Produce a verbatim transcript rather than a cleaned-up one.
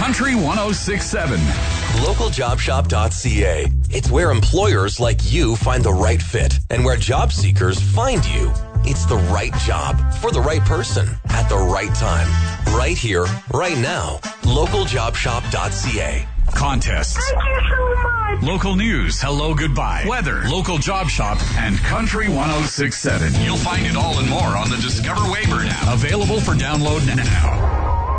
Country one oh six point seven. local job shop dot c a. It's where employers like you find the right fit and where job seekers find you. It's the right job for the right person at the right time. Right here, right now. local job shop dot c a. Contests. Thank you so much. Local news, hello, goodbye, weather, local job shop, and Country one oh six point seven. You'll find it all and more on the Discover Wayburn app. Available for download now.